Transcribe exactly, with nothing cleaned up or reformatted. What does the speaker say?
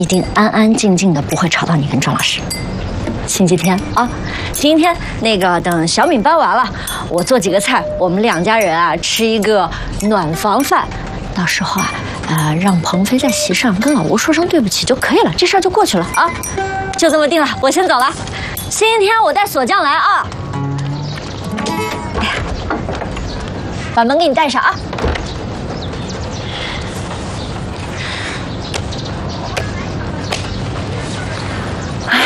一定安安静静的，不会吵到你跟庄老师。星期天啊，星期天那个等小敏搬完了，我做几个菜，我们两家人啊吃一个暖房饭。到时候啊，呃，让鹏飞在席上跟老吴说声对不起就可以了，这事儿就过去了啊，就这么定了。我先走了，星期天我带锁匠来啊。哎呀，把门给你带上啊。